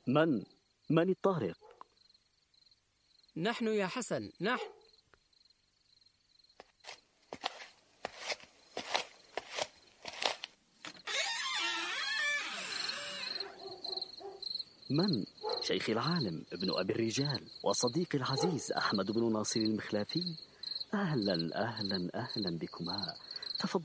من الطارق؟ نحن يا حسن، نحن. من؟ شيخ العالم ابن أبي الرجال وصديقي العزيز أحمد بن ناصر المخلافي. أهلا أهلا أهلا بكما.